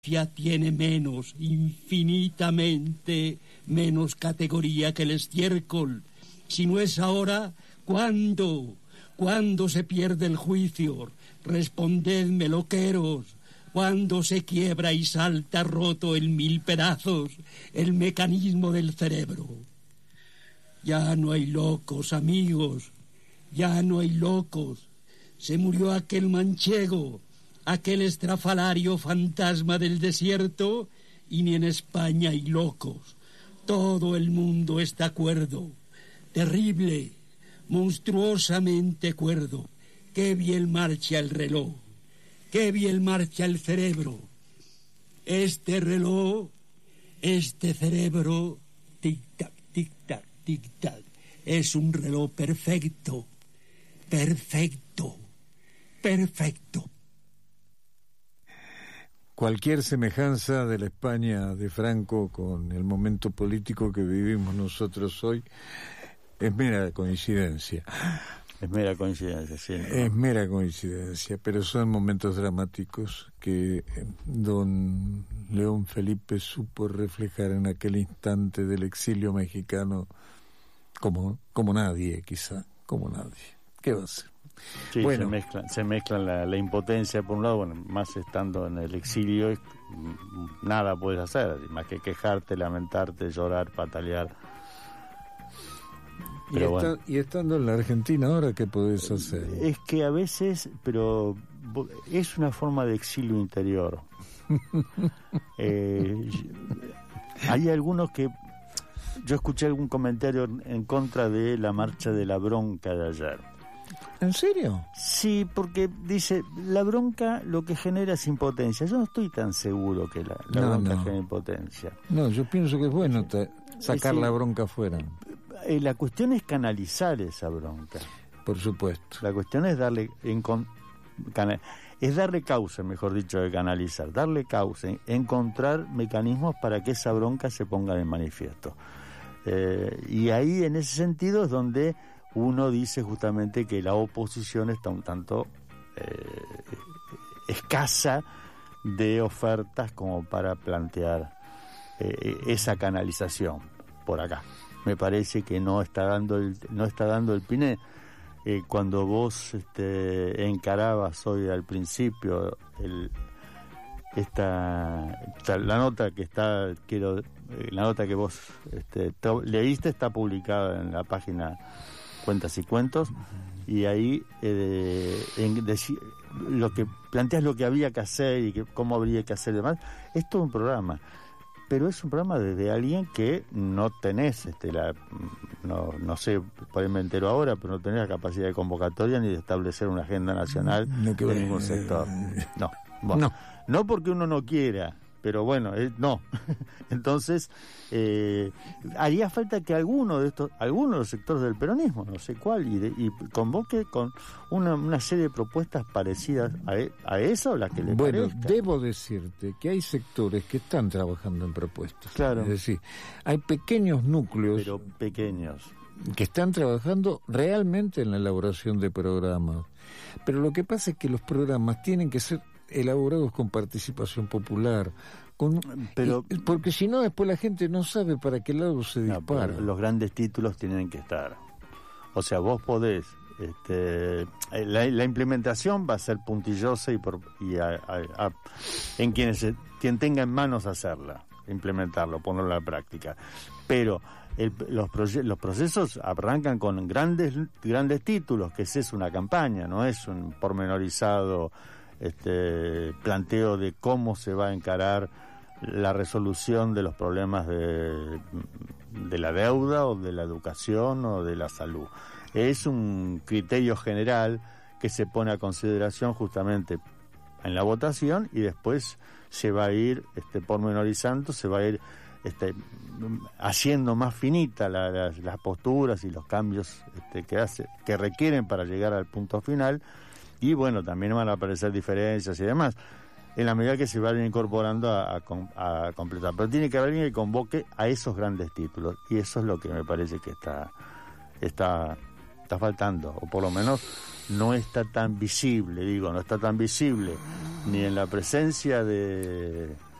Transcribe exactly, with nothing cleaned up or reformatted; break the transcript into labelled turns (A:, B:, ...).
A: tiene menos, infinitamente menos categoría que el estiércol. Si no es ahora, ¿cuándo? ¿Cuándo se pierde el juicio? Respondedme, loqueros. ¿Cuándo se quiebra y salta roto en mil pedazos el mecanismo del cerebro? Ya no hay locos, amigos. Ya no hay locos. Se murió aquel manchego, aquel estrafalario fantasma del desierto, y ni en España hay locos. Todo el mundo está cuerdo, terrible, monstruosamente cuerdo. Qué bien marcha el reloj, qué bien marcha el cerebro. Este reloj, este cerebro, tic-tac, tic-tac, tic-tac, es un reloj perfecto, perfecto, perfecto.
B: Cualquier semejanza de la España de Franco con el momento político que vivimos nosotros hoy es mera coincidencia.
C: Es mera coincidencia, sí.
B: Es mera coincidencia, pero son momentos dramáticos que don León Felipe supo reflejar en aquel instante del exilio mexicano como, como nadie, quizá, como nadie. ¿Qué va a ser?
C: Sí,
B: bueno.
C: se mezclan, se mezclan la, la impotencia por un lado, bueno, más estando en el exilio, nada puedes hacer, más que quejarte, lamentarte, llorar, patalear.
B: Y, está, bueno. y estando en la Argentina ahora, ¿qué podés hacer?
C: Es que a veces, pero es una forma de exilio interior. eh, hay algunos que... Yo escuché algún comentario en contra de la marcha de la bronca de ayer.
B: ¿En serio?
C: Sí, porque dice, la bronca lo que genera es impotencia. Yo no estoy tan seguro que la, la
B: no,
C: bronca
B: no.
C: genera impotencia.
B: No, yo pienso que es bueno te, sacar sí, la bronca afuera.
C: Eh, la cuestión es canalizar esa bronca.
B: Por supuesto.
C: La cuestión es darle en, cana, es darle causa, mejor dicho, de canalizar, darle causa, encontrar mecanismos para que esa bronca se ponga de manifiesto. Eh, y ahí, en ese sentido, es donde uno dice justamente que la oposición está un tanto eh, escasa de ofertas como para plantear eh, esa canalización por acá. Me parece que no está dando el, no está dando el pine. Eh, cuando vos este, encarabas hoy al principio el, esta, esta la nota que está quiero eh, la nota que vos este, te, leíste está publicada en la página Cuentas y Cuentos, y ahí eh, en, de, lo que planteas lo que había que hacer y que, cómo habría que hacer demás. Es todo un programa, pero es un programa desde alguien que no tenés este la no no sé, por ahí me entero ahora, pero no tenés la capacidad de convocatoria ni de establecer una agenda nacional no, de ningún eh, sector. No, bueno, no, no porque uno no quiera, pero bueno, eh, no. Entonces, eh, haría falta que alguno de estos, alguno de los sectores del peronismo, no sé cuál, y, de, y convoque con una, una serie de propuestas parecidas a, a esa o las que le
B: bueno,
C: parezca.
B: Debo decirte que hay sectores que están trabajando en propuestas.
C: Claro.
B: Es decir, hay pequeños núcleos.
C: Pero pequeños.
B: Que están trabajando realmente en la elaboración de programas. Pero lo que pasa es que los programas tienen que ser elaborados con participación popular, con,
C: pero
B: y, porque si no después la gente no sabe para qué lado se
C: no,
B: dispara.
C: Los grandes títulos tienen que estar. O sea, vos podés, este, la, la implementación va a ser puntillosa y, por, y a, a, a, en quienes quien tenga en manos hacerla, implementarlo, ponerlo a la práctica. Pero el, los, proye- los procesos arrancan con grandes grandes títulos, que es una campaña, no es un pormenorizado este planteo de cómo se va a encarar la resolución de los problemas de, de la deuda o de la educación o de la salud. Es un criterio general que se pone a consideración justamente en la votación y después se va a ir este, pormenorizando, se va a ir este, haciendo más finita la, la, las posturas y los cambios este, que hace, que requieren para llegar al punto final. Y bueno, también van a aparecer diferencias y demás, en la medida que se vayan incorporando a, a, a completar. Pero tiene que haber alguien que convoque a esos grandes títulos, y eso es lo que me parece que está está está faltando, o por lo menos no está tan visible, digo, no está tan visible ni en la presencia de